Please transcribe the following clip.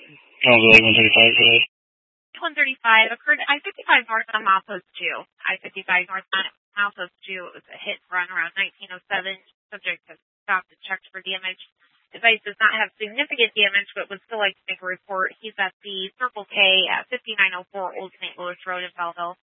like 135 for that. 135 occurred at I-55 north on milepost 2. I-55 north on milepost 2. It was a hit run around 1907. Subject has stopped and checked for damage. Device does not have significant damage, but would still like to make a report. He's at the Circle K at 5904 Old St. Louis Road in Belleville.